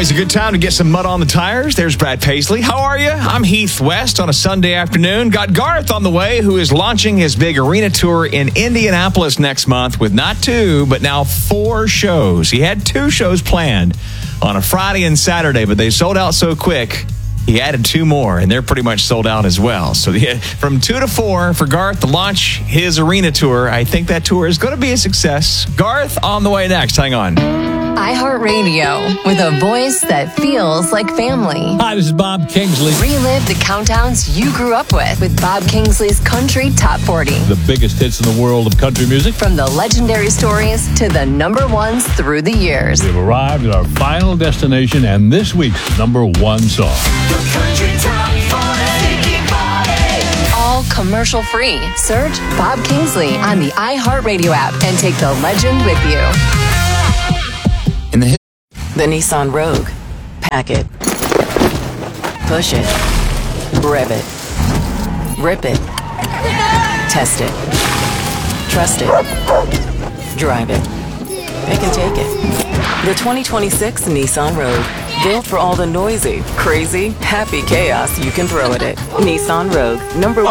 Always a good time to get some mud on the tires. There's Brad Paisley. How are you? I'm Heath West on a Sunday afternoon. Got Garth on the way, who is launching his big arena tour in Indianapolis next month with not 2, but now 4 shows. He had 2 shows planned on a Friday and Saturday, but they sold out so quick, he added 2 more, and they're pretty much sold out as well. So from 2 to 4 for Garth to launch his arena tour. I think that tour is going to be a success. Garth on the way next. Hang on. iHeartRadio, with a voice that feels like family. Hi, this is Bob Kingsley. Relive the countdowns you grew up with Bob Kingsley's Country Top 40. The biggest hits in the world of country music. From the legendary stories to the number ones through the years. We've arrived at our final destination and this week's number 1 song. The Country Top 40. All commercial free. Search Bob Kingsley on the iHeartRadio app and take the legend with you. The Nissan Rogue. Pack it. Push it. Rev it. Rip it. Test it. Trust it. Drive it. Pick and take it. The 2026 Nissan Rogue. Built for all the noisy, crazy, happy chaos you can throw at it. Nissan Rogue. Number 1